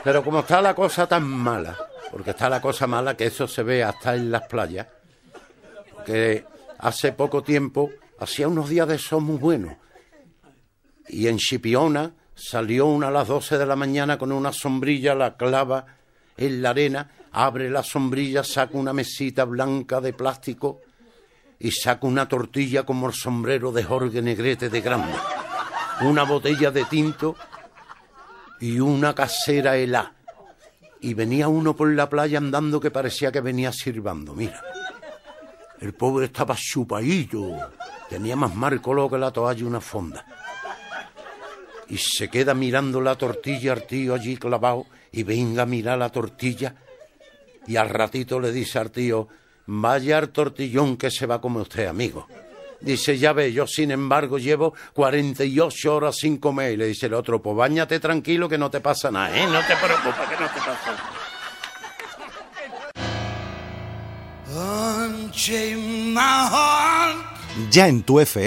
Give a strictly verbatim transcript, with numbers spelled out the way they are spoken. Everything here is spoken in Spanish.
Pero como está la cosa tan mala, porque está la cosa mala que eso se ve hasta en las playas, que hace poco tiempo, hacía unos días de sol muy buenos, y en Chipiona salió una a las doce de la mañana con una sombrilla, la clava en la arena, abre la sombrilla, saca una mesita blanca de plástico y saca una tortilla como el sombrero de Jorge Negrete de grande, una botella de tinto y una casera helá. Y venía uno por la playa andando que parecía que venía silbando, mira. El pobre estaba chupadito, tenía más marco que la toalla y una fonda. Y se queda mirando la tortilla al tío allí clavado, y venga a mirar la tortilla, y al ratito le dice al tío, vaya al tortillón que se va a comer usted, amigo. Dice, ya ve, yo sin embargo llevo cuarenta y ocho horas sin comer. Y le dice el otro, pues báñate tranquilo que no te pasa nada, ¿eh? No te preocupes que no te pasa nada. Ya en tu F